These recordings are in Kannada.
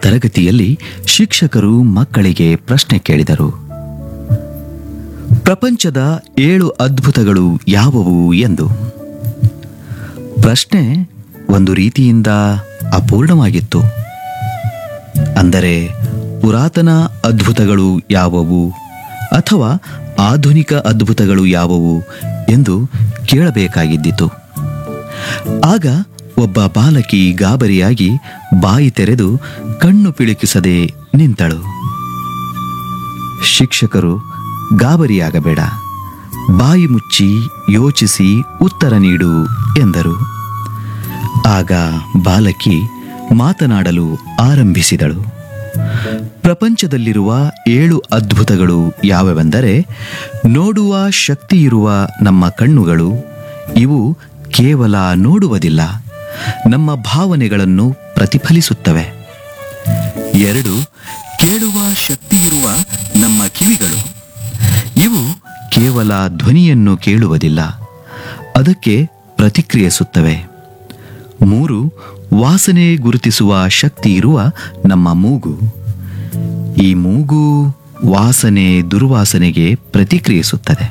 ತರಗತಿಯಲ್ಲಿ ಶಿಕ್ಷಕರು ಮಕ್ಕಳಿಗೆ ಪ್ರಶ್ನೆ ಕೇಳಿದರು. ಪ್ರಪಂಚದ 7 ಅದ್ಭುತಗಳು ಯಾವುವು ಎಂದು. ಪ್ರಶ್ನೆ ಒಂದು ರೀತಿಯಿಂದ ಅಪೂರ್ಣವಾಗಿತ್ತು. ಅಂದರೆ ಪುರಾತನ ಅದ್ಭುತಗಳು ಯಾವುವು ಅಥವಾ ಆಧುನಿಕ ಅದ್ಭುತಗಳು ಯಾವುವು ಎಂದು ಕೇಳಬೇಕಾಗಿದ್ದಿತು. ಆಗ ಒಬ್ಬ ಬಾಲಕಿ ಗಾಬರಿಯಾಗಿ ಬಾಯಿ ತೆರೆದು ಕಣ್ಣು ಪಿಳುಕಿಸದೆ ನಿಂತಳು. ಶಿಕ್ಷಕರು, ಗಾಬರಿಯಾಗಬೇಡ, ಬಾಯಿ ಮುಚ್ಚಿ ಯೋಚಿಸಿ ಉತ್ತರ ನೀಡು ಎಂದರು. ಆಗ ಬಾಲಕಿ ಮಾತನಾಡಲು ಆರಂಭಿಸಿದಳು. ಪ್ರಪಂಚದಲ್ಲಿರುವ 7 ಅದ್ಭುತಗಳು ಯಾವೆಂದರೆ, ನೋಡುವ ಶಕ್ತಿಯಿರುವ ನಮ್ಮ ಕಣ್ಣುಗಳು, ಇವು ಕೇವಲ ನೋಡುವುದಿಲ್ಲ, ನಮ್ಮ ಭಾವನೆಗಳನ್ನು ಪ್ರತಿಫಲಿಸುತ್ತವೆ. 2, ಕೇಳುವ ಶಕ್ತಿಯಿರುವ ನಮ್ಮ ಕಿವಿಗಳು, ಇವು ಕೇವಲ ಧ್ವನಿಯನ್ನು ಕೇಳುವುದಿಲ್ಲ, ಅದಕ್ಕೆ ಪ್ರತಿಕ್ರಿಯಿಸುತ್ತವೆ. 3, ವಾಸನೆ ಗುರುತಿಸುವ ಶಕ್ತಿ ಇರುವ ನಮ್ಮ ಮೂಗು, ಈ ಮೂಗು ವಾಸನೆ ದುರ್ವಾಸನೆಗೆ ಪ್ರತಿಕ್ರಿಯಿಸುತ್ತದೆ.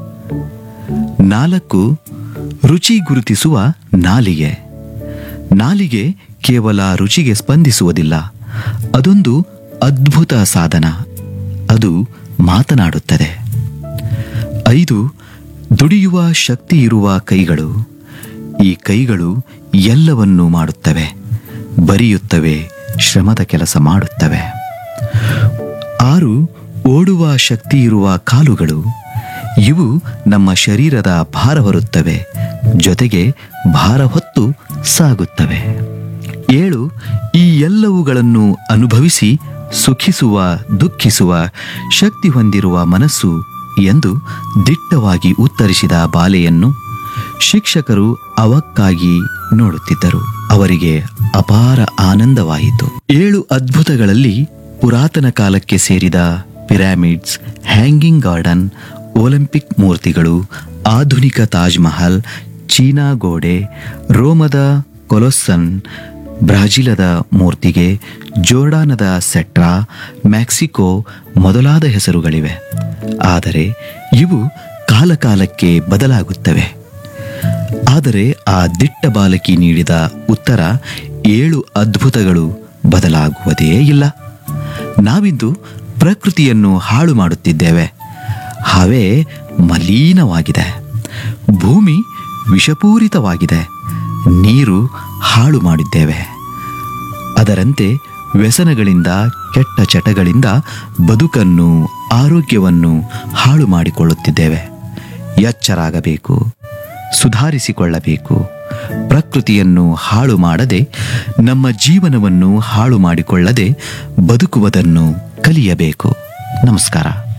4, ರುಚಿ ಗುರುತಿಸುವ ನಾಲಿಗೆ, ನಾಲಿಗೆ ಕೇವಲ ರುಚಿಗೆ ಸ್ಪಂದಿಸುವುದಿಲ್ಲ, ಅದೊಂದು ಅದ್ಭುತ ಸಾಧನ, ಅದು ಮಾತನಾಡುತ್ತದೆ. 5, ದುಡಿಯುವ ಶಕ್ತಿ ಇರುವ ಕೈಗಳು, ಈ ಕೈಗಳು ಎಲ್ಲವನ್ನೂ ಮಾಡುತ್ತವೆ, ಬರೆಯುತ್ತವೆ, ಶ್ರಮದ ಕೆಲಸ ಮಾಡುತ್ತವೆ. 6, ಓಡುವ ಶಕ್ತಿ ಇರುವ ಕಾಲುಗಳು, ಇವು ನಮ್ಮ ಶರೀರದ ಭಾರ ಹೊರುತ್ತವೆ, ಜೊತೆಗೆ ಭಾರ ಹೊತ್ತು ಸಾಗುತ್ತವೆ. 7, ಈ ಎಲ್ಲವುಗಳನ್ನು ಅನುಭವಿಸಿ ಸುಖಿಸುವ ದುಃಖಿಸುವ ಶಕ್ತಿ ಹೊಂದಿರುವ ಮನಸ್ಸು ಎಂದು ದಿಟ್ಟವಾಗಿ ಉತ್ತರಿಸಿದ ಬಾಲೆಯನ್ನು ಶಿಕ್ಷಕರು ಅವಕ್ಕಾಗಿ ನೋಡುತ್ತಿದ್ದರು. ಅವರಿಗೆ ಅಪಾರ ಆನಂದವಾಯಿತು. 7 ಅದ್ಭುತಗಳಲ್ಲಿ ಪುರಾತನ ಕಾಲಕ್ಕೆ ಸೇರಿದ ಪಿರಾಮಿಡ್ಸ್, ಹ್ಯಾಂಗಿಂಗ್ ಗಾರ್ಡನ್, ಒಲಿಂಪಿಕ್ ಮೂರ್ತಿಗಳು, ಆಧುನಿಕ ತಾಜ್ ಮಹಲ್, ಚೀನಾ ಗೋಡೆ, ರೋಮದ ಕೊಲೊಸ್ಸನ್, ಬ್ರಾಜಿಲದ ಮೂರ್ತಿಗೆ, ಜೋರ್ಡಾನದ ಸೆಟ್ರಾ, ಮೆಕ್ಸಿಕೋ ಮೊದಲಾದ ಹೆಸರುಗಳಿವೆ. ಆದರೆ ಇವು ಕಾಲಕಾಲಕ್ಕೆ ಬದಲಾಗುತ್ತವೆ. ಆದರೆ ಆ ದಿಟ್ಟ ಬಾಲಕಿ ನೀಡಿದ ಉತ್ತರ 7 ಅದ್ಭುತಗಳು ಬದಲಾಗುವುದೇ ಇಲ್ಲ. ನಾವಿಂದು ಪ್ರಕೃತಿಯನ್ನು ಹಾಳು ಮಾಡುತ್ತಿದ್ದೇವೆ. ಹವೆ ಮಲೀನವಾಗಿದೆ, ಭೂಮಿ ವಿಷಪೂರಿತವಾಗಿದೆ, ನೀರು ಹಾಳು ಮಾಡಿದ್ದೇವೆ. ಅದರಂತೆ ವ್ಯಸನಗಳಿಂದ, ಕೆಟ್ಟ ಚಟಗಳಿಂದ ಬದುಕನ್ನು, ಆರೋಗ್ಯವನ್ನು ಹಾಳು ಮಾಡಿಕೊಳ್ಳುತ್ತಿದ್ದೇವೆ. ಎಚ್ಚರಾಗಬೇಕು, ಸುಧಾರಿಸಿಕೊಳ್ಳಬೇಕು. ಪ್ರಕೃತಿಯನ್ನು ಹಾಳು ಮಾಡದೆ, ನಮ್ಮ ಜೀವನವನ್ನು ಹಾಳು ಮಾಡಿಕೊಳ್ಳದೆ ಬದುಕುವುದನ್ನು ಕಲಿಯಬೇಕು. ನಮಸ್ಕಾರ.